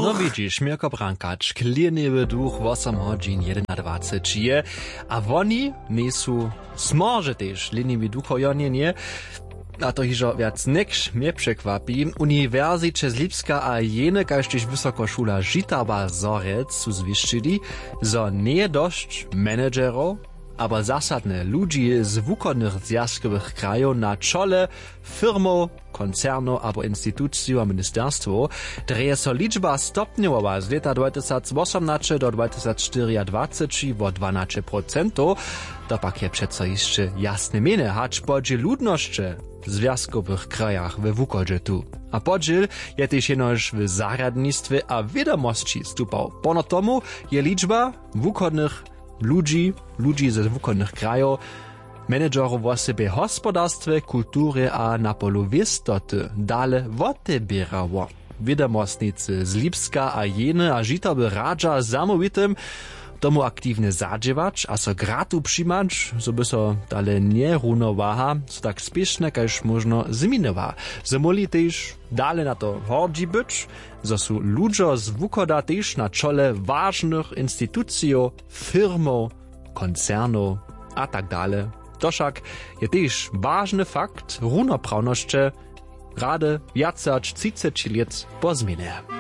No widzisz, Mirko Brankač, klirnewy duch 8 godzin 21 je, a oni nisu smorze też, klirnewy duch hojonie nie. A to hižo viac nekž mnie przekwapi. Uniwersytet z Lipska a jene, kaž tež Wysokošula Žitava Zorec su zwiščili, zo nie dość menedżerów, aber zasadne ludzi z wukonnych zjazkowych krajów na czole firmów, koncernów albo instytucji a ministerstwo, dreje so liczba stopniowa z lata 2018 do 2024 o 12%, to pak je przeco jeszcze jasne miene, hacz podziel ludności w związkowych krajach we wukodżetu. A podziel je też jenoż w zaradnictwie a wiadomości stupał. Pono tomu je liczba wukodnych ludzi ze wukodnych krajów, menedżerów w osobie gospodarstwie, kultury a na polu wistoty dale wotebierało. Wiadomostnicy z Lipska a jene a Žitawy radza zamówitym tomu aktywnie zadziewać, a so gratu przymać, so by so dale nie runowaha, so tak spieszne, każ można zmienowa. Zamoli też dale na to hordzi być, so su ludzie z wukoda też na czole ważnych instytucji, firmów, koncernów a tak dalej. To však je też ważny fakt runoprawności rady 30 lat po zmianie.